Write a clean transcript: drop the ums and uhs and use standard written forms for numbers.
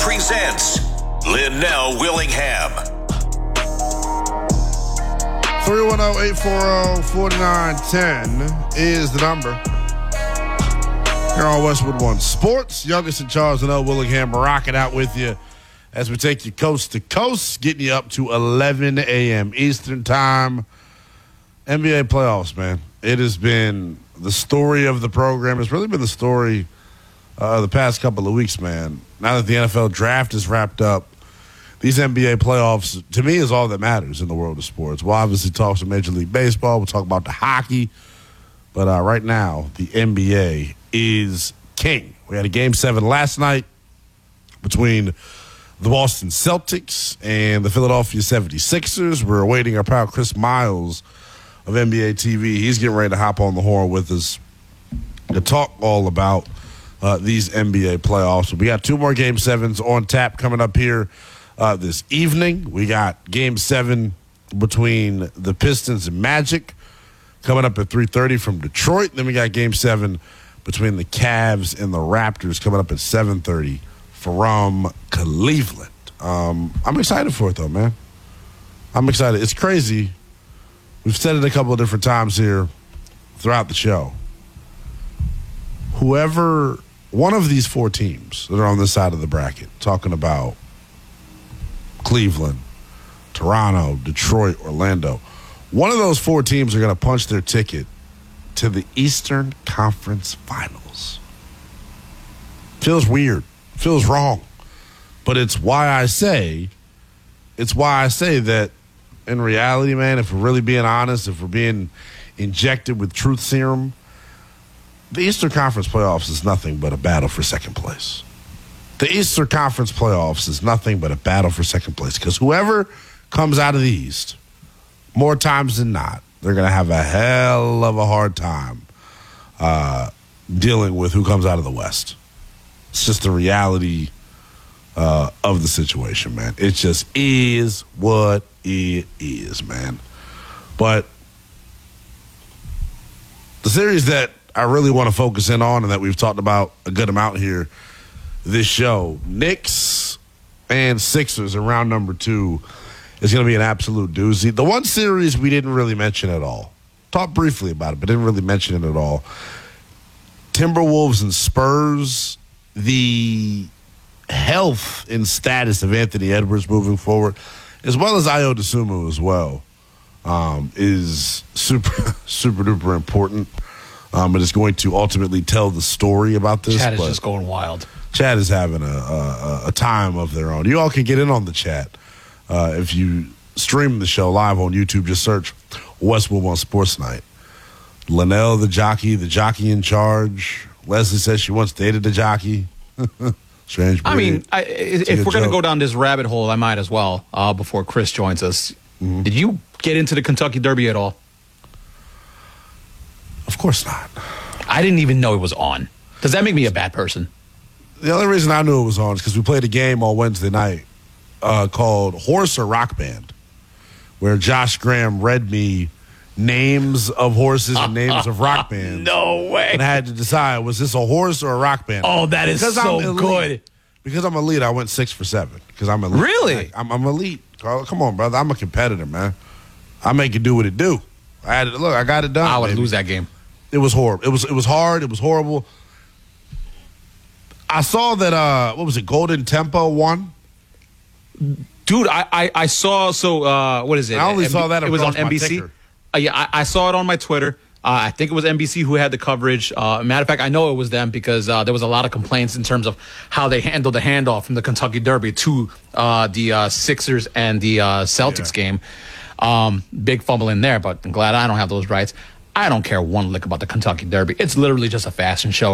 presents Linnell Willingham. 310-840-4910 is the number. Here on Westwood One Sports, youngest in Charles, Linnell Willingham, rocking out with you as we take you coast to coast, getting you up to 11 a.m. Eastern Time. NBA playoffs, man. It has been the story of the program. It's really been the story the past couple of weeks, man. Now that the NFL draft is wrapped up, these NBA playoffs, to me, is all that matters in the world of sports. We'll obviously talk some Major League Baseball. We'll talk about the hockey. But right now, the NBA is king. We had a Game 7 last night between the Boston Celtics and the Philadelphia 76ers. We're awaiting our pal Chris Miles of NBA TV. He's getting ready to hop on the horn with us to talk all about these NBA playoffs. We got two more Game 7s on tap coming up here this evening. We got Game 7 between the Pistons and Magic coming up at 3:30 from Detroit. Then we got Game 7 between the Cavs and the Raptors coming up at 7:30 from Cleveland. I'm excited for it, though, man. I'm excited. It's crazy. We've said it a couple of different times here throughout the show. Whoever, one of these four teams that are on this side of the bracket, talking about Cleveland, Toronto, Detroit, Orlando, one of those four teams are going to punch their ticket to the Eastern Conference Finals. Feels weird. Feels wrong. But it's why I say that in reality, man, if we're really being honest, if we're being injected with truth serum, the Eastern Conference playoffs is nothing but a battle for second place. The Eastern Conference playoffs is nothing but a battle for second place because whoever comes out of the East, more times than not, they're going to have a hell of a hard time dealing with who comes out of the West. It's just the reality of the situation, man. It just is what it is, man. But the series that I really want to focus in on and that we've talked about a good amount here this show, Knicks and Sixers in round number 2 is going to be an absolute doozy. The one series we didn't really mention at all. Talked briefly about it, but didn't really mention it at all. Timberwolves and Spurs, the health and status of Anthony Edwards moving forward, as well as Ayo Dosunmu as well, is super, super duper important. But it's going to ultimately tell the story about this. Chat is just going wild. Chat is having a time of their own. You all can get in on the chat. If you stream the show live on YouTube, just search Westwood One Sports Night. Linnell, the jockey in charge. Leslie says she once dated the jockey. Strange breed. I mean, if we're going to go down this rabbit hole, I might as well before Chris joins us. Mm-hmm. Did you get into the Kentucky Derby at all? Of course not. I didn't even know it was on. Does that make me a bad person? The only reason I knew it was on is because we played a game on Wednesday night called Horse or Rock Band, where Josh Graham read me names of horses and names of rock bands. No way. And I had to decide, was this a horse or a rock band? Oh, that is so good. Because I'm elite, I went 6 for 7. Because I'm elite. Really? I'm elite. Carl, come on, brother. I'm a competitor, man. I make it do what it do. I got it done. I would lose that game. It was horrible. It was hard. It was horrible. I saw that, what was it, Golden Tempo won? Dude, I saw, what is it? I only saw that. It was on NBC. Yeah, I saw it on my Twitter. I think it was NBC who had the coverage. Matter of fact, I know it was them because there was a lot of complaints in terms of how they handled the handoff from the Kentucky Derby to the Sixers and the Celtics game. Big fumble in there, but I'm glad I don't have those rights. I don't care one lick about the Kentucky Derby. It's literally just a fashion show.